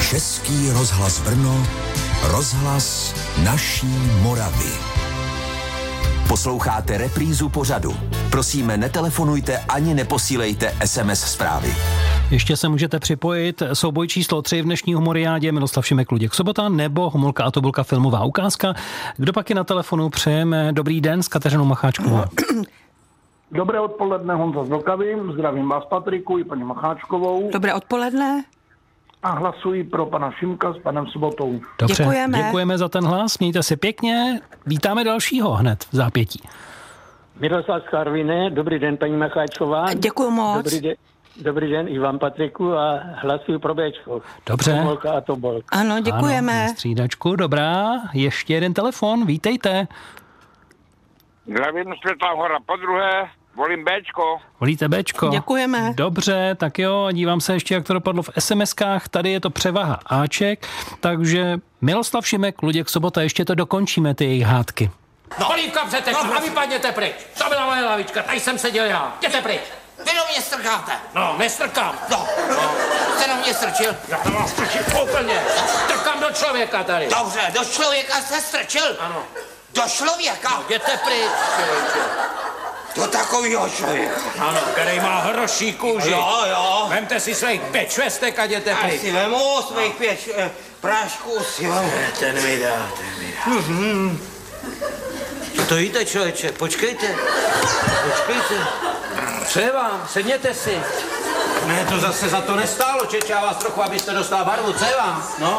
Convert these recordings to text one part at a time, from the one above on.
Český rozhlas Brno, rozhlas naší Moravy. Posloucháte reprízu pořadu. Prosíme, netelefonujte ani neposílejte SMS zprávy. Ještě se můžete připojit. Souboj číslo 3 v dnešní humoriádě Miloslav Šimek, Luděk Sobota nebo Homolka a Tobolka filmová ukázka. Kdo pak je na telefonu? Přejeme dobrý den s Kateřinou Macháčkovou. Dobré odpoledne, Honza z Vltavy. Zdravím vás, Patriku, i paní Macháčkovou. Dobré odpoledne. A hlasuji pro pana Šimka s panem Sobotou. Dobře, děkujeme za ten hlas, mějte si pěkně. Vítáme dalšího hned v zápětí. Miroslav z Karviné, dobrý den, paní Macháčková. Děkuju moc. Dobrý den i vám, Patriku, a hlasuji pro Béčko. Dobře. Homolka a Tobolka. Ano, děkujeme. Ano, střídačku, dobrá. Ještě jeden telefon, vítejte. Zdravím, Světlá Hora, podruhé, volím Béčko. Volíte Béčko? Děkujeme. Dobře, tak jo, dívám se ještě, jak to dopadlo v SMS-kách. Tady je to převaha Aček, takže Miloslav Šimek, Luděk Sobota, ještě to dokončíme, ty jejich hádky. No, olívka přetekla a vypadněte pryč. To byla moje lavička, tady jsem seděl já. Jděte pryč. Vy do mě strkáte. No, nestrkám. No. Jste do mě strčil. Já to vás strčím úplně. Strkám do člověka tady. Dobře, do člověka jste strčil? Ano. Do člověka? No, jděte pryč, člověče. Do takovýho člověka. Ano, který má hroší kůži. Jo. Vemte si svých 5 švestek a jděte Já pryč. si vemu svých 5 prášků, si vemu. Ten mi dá. To jíte, člověče, počkejte. Co je vám? Sedněte si. Ne, to zase za to nestálo, čečá vás trochu, abyste dostal barvu. Co je vám? No.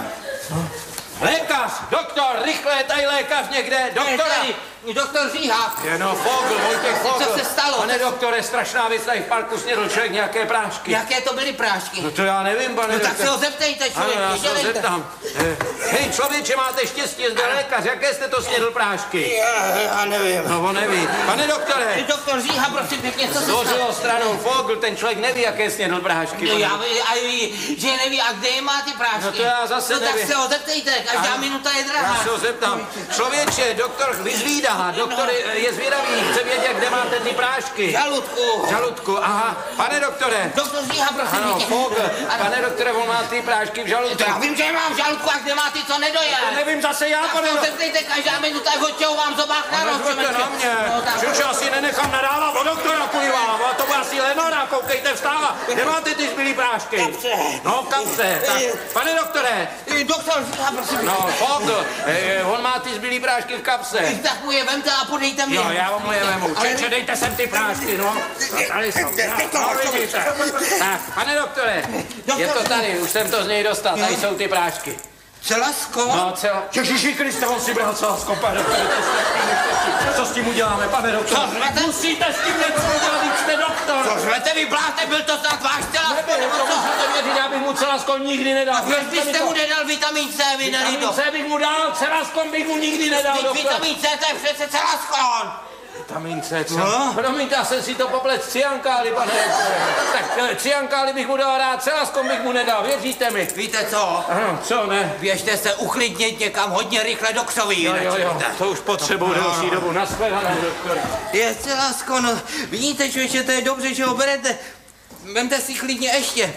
Lékař, doktor, rychle, je tady lékař někde, doktore. Doktor Říhák. No, Fogl, Vojtěch Fogl. Co se stalo? Pane doktore, strašná věc, tady v parku snědl člověk nějaké prášky. Jaké to byly prášky? No to já nevím, pane No tak doktore. se ho zeptejte, člověk. Ano, já se ho zeptám. Hej, člověče, máte štěstí, zde lékař, jaké jste to snědl prášky? Já nevím. No, on neví. Pane doktore. Doktor Říhák, prosím pěkně, co se stalo? Zhořilo stranou Fogl, ten člověk neví, jaké snědl prášky. No, že neví, a kde je má ty prášky? No to já zase nevím. nevím. Tak se ho zeptejte, každá minuta je drahá. Já se ho zeptám. Člověče, doktor vyzvídá, doktor je zvědavý, chce vědět, kde máte ty prášky. Žaludku, aha. Pane doktore. Doktor Říha, prosím. Ano, Fogl. Pane doktore, on má ty prášky v žaludku. Já vím, že je mám v žaludku, a kde má ty, co nedojel. To nevím zase já, pane doktore. Zeptejte, každá minuta je odtěhu vám zobák na noc. Na mě. Že asi nenechám nadávat o doktora, kvůli vám. A to bude asi Lenora, koukejte, vstává. Kde máte ty zbylý prášky? Kapse. No, kapse. Tak, pane doktore. Doktor Říha, prosím. No, Fogl, on má ty zbylý prášky v kapse. Tak mu je vemte a podejte mě. Jo, já vám je vemu. Čeče, dejte sem ty prášky, no. Tady jsou. No, vidíte. Tak, pane doktore, je to tady, už jsem to z něj dostal, tady jsou ty prášky. Celasko? No, Ježiši Kriste, on si bral celasko, pane doktore, co s tím uděláme, pane doktore? Musíte s tím něco udělat, když jste doktor. Co řvete, vy bláte, byl to snad váš celasko, nebo co? Musíte věřit, já bych mu celasko nikdy nedal. A proč byste mu nedal vitamin C, vy Vitamin nelido? C bych mu dal, celasko bych mu nikdy nedal, doktor. Vitamin C, to je přece celaskon. Vitamin C, co? Promiňte, já jsem si to poplet s ciankály, pane doktore. Tak ciankály bych mu dal rád, celaskom bych mu nedal, věříte mi? Víte co? Ano, co ne? Běžte se uklidnit někam hodně rychle do křoví. Jo, to už potřebuju delší dobu. Nashledanou, doktore. Je celasko, no. Vidíte, člověče, to je dobře, že ho berete. Vemte si klidně ještě.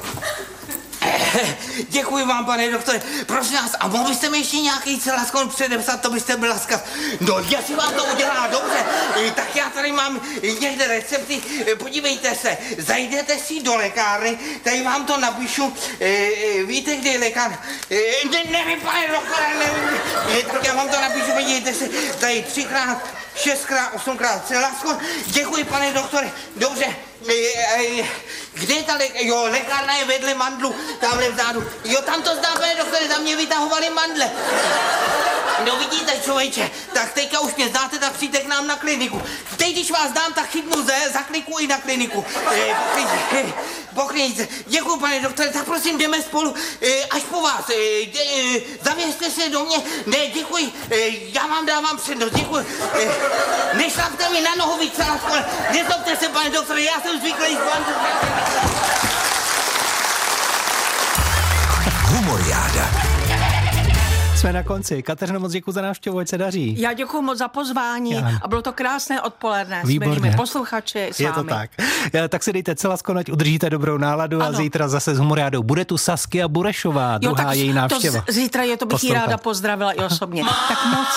Děkuji vám, pane doktore. Prosím vás, a mohl byste mi ještě nějaký celaskon předepsat, to byste byl laskav. No, jestli vám to udělá dobře, tak já tady mám někde recepty. Podívejte se, zajdete si do lékárny, tady vám to napíšu. Víte, kde je lékárna? Nevím, pane doktore, nevím. Tak já vám to napíšu, podívejte se, tady 3x, 6x, 8x celaskon. Děkuji, pane doktore, dobře. Kde je ta lékárna je vedle mandlu, tamhle vzadu. Jo, tam to zdá, pane doktore, tam mě vytahovali mandle. No vidíte, člověče, tak teďka už mě znáte, tak přijďte k nám na kliniku. Teď, když vás dám, tak chytnu za kliku i na kliniku. Pokryjte. Děkuji, pane doktore, tak prosím, jdeme spolu až po vás. Zavěřte se do mě. Ne, děkuji, já vám dávám přednost, děkuji. Nešlapte mi na nohu, vy celasko. Nezlobte se, pane doktore, já jsem zvyklý z bandu. Humoriáda. Jsme na konci. Kateřino, moc děkuji za návštěvu, ať se daří. Já děkuji moc za pozvání a bylo to krásné odpoledne. Výborně. S milými posluchači s vámi. Je to tak. Tak si dejte Celasko, ať udržíte dobrou náladu a zítra zase s Humoriádou. Bude tu Saskia Burešová, druhá její návštěva. Zítra je to bych jí ráda pozdravila i osobně. Tak moc